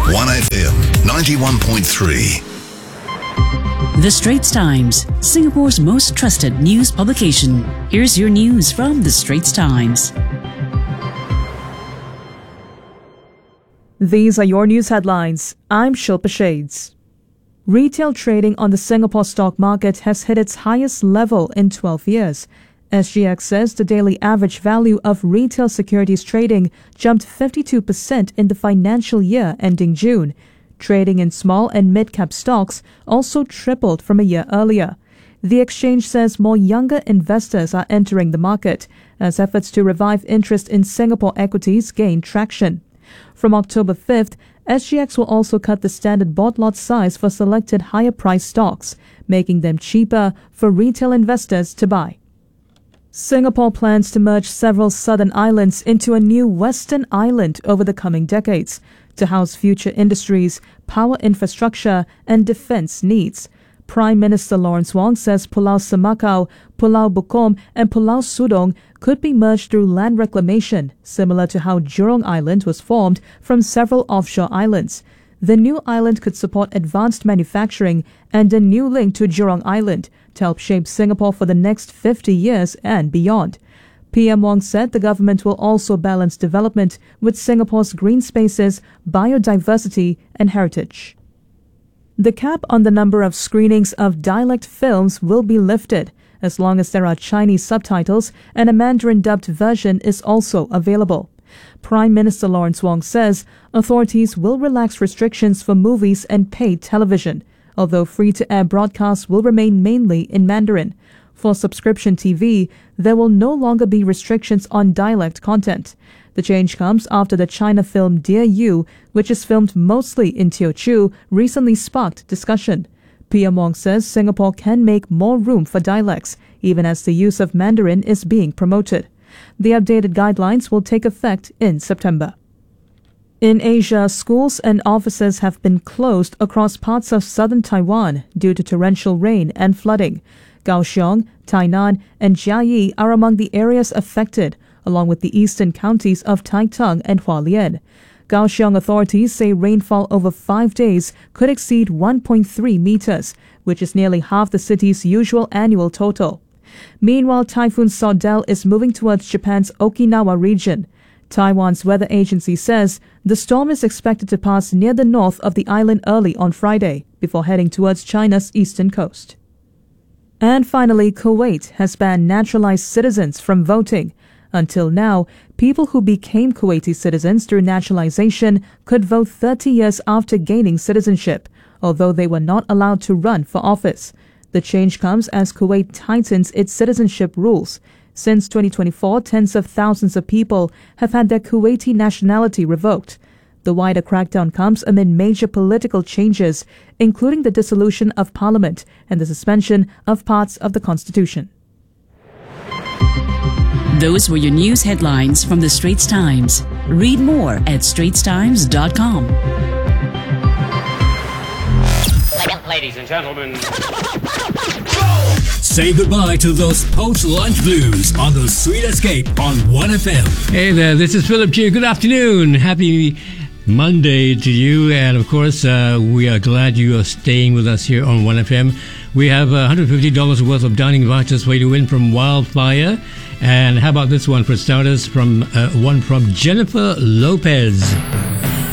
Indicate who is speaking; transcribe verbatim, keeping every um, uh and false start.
Speaker 1: one F M ninety-one point three.
Speaker 2: The Straits Times, Singapore's most trusted news publication. Here's your news from The Straits Times.
Speaker 3: These are your news headlines. I'm Shilpa Shades. Retail trading on the Singapore stock market has hit its highest level in twelve years. S G X says the daily average value of retail securities trading jumped fifty-two percent in the financial year ending June. Trading in small and mid-cap stocks also tripled from a year earlier. The exchange says more younger investors are entering the market as efforts to revive interest in Singapore equities gain traction. From October fifth, S G X will also cut the standard board lot size for selected higher-priced stocks, making them cheaper for retail investors to buy. Singapore plans to merge several southern islands into a new western island over the coming decades to house future industries, power infrastructure and defense needs. Prime Minister Lawrence Wong says Pulau Semakau, Pulau Bukom and Pulau Sudong could be merged through land reclamation, similar to how Jurong Island was formed from several offshore islands. The new island could support advanced manufacturing and a new link to Jurong Island to help shape Singapore for the next fifty years and beyond. P M Wong said the government will also balance development with Singapore's green spaces, biodiversity and heritage. The cap on the number of screenings of dialect films will be lifted, as long as there are Chinese subtitles and a Mandarin-dubbed version is also available. Prime Minister Lawrence Wong says authorities will relax restrictions for movies and paid television, although free-to-air broadcasts will remain mainly in Mandarin. For subscription T V, there will no longer be restrictions on dialect content. The change comes after the China film Dear You, which is filmed mostly in Teochew, recently sparked discussion. P M Wong says Singapore can make more room for dialects, even as the use of Mandarin is being promoted. The updated guidelines will take effect in September. In Asia, schools and offices have been closed across parts of southern Taiwan due to torrential rain and flooding. Kaohsiung, Tainan and Jiayi are among the areas affected, along with the eastern counties of Taitung and Hualien. Kaohsiung authorities say rainfall over five days could exceed one point three meters, which is nearly half the city's usual annual total. Meanwhile, Typhoon Sordell is moving towards Japan's Okinawa region. Taiwan's weather agency says the storm is expected to pass near the north of the island early on Friday, before heading towards China's eastern coast. And finally, Kuwait has banned naturalized citizens from voting. Until now, people who became Kuwaiti citizens through naturalization could vote thirty years after gaining citizenship, although they were not allowed to run for office. The change comes as Kuwait tightens its citizenship rules. Since twenty twenty-four, tens of thousands of people have had their Kuwaiti nationality revoked. The wider crackdown comes amid major political changes, including the dissolution of parliament and the suspension of parts of the constitution.
Speaker 2: Those were your news headlines from The Straits Times. Read more at straits times dot com.
Speaker 4: Ladies and gentlemen,
Speaker 5: say goodbye to those post-lunch blues on the Sweet Escape on one F M.
Speaker 6: Hey there, this is Philip Chu. Good afternoon. Happy Monday to you. And of course, uh, we are glad you are staying with us here on one F M. We have uh, one hundred fifty dollars worth of dining vouchers for you to win from Wildfire. And how about this one for starters? From uh, one from Jennifer Lopez.